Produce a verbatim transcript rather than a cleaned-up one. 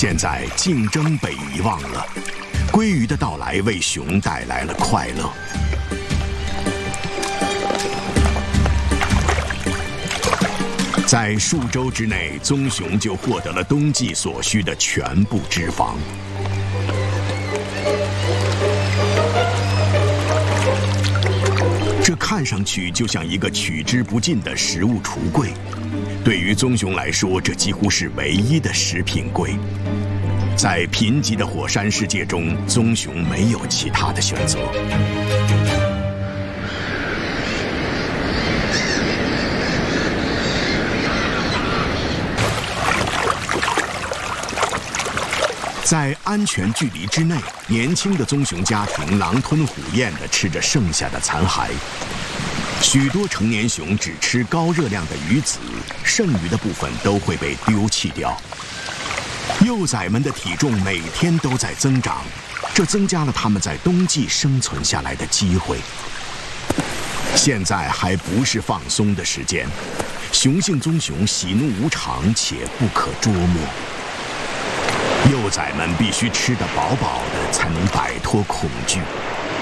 现在竞争被遗忘了，鲑鱼的到来为熊带来了快乐。在数周之内，棕熊就获得了冬季所需的全部脂肪。这看上去就像一个取之不尽的食物橱柜。对于棕熊来说，这几乎是唯一的食品柜。在贫瘠的火山世界中，棕熊没有其他的选择。在安全距离之内，年轻的棕熊家庭狼吞虎咽地吃着剩下的残骸。许多成年熊只吃高热量的鱼子，剩余的部分都会被丢弃掉。幼崽们的体重每天都在增长，这增加了它们在冬季生存下来的机会。现在还不是放松的时间，雄性棕熊喜怒无常且不可捉摸。幼崽们必须吃得饱饱的，才能摆脱恐惧。